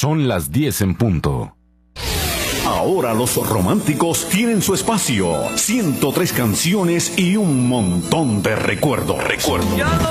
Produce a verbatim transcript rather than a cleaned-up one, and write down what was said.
Son las diez en punto. Ahora los románticos tienen su espacio. ciento tres canciones y un montón de recuerdos. Recuerdos.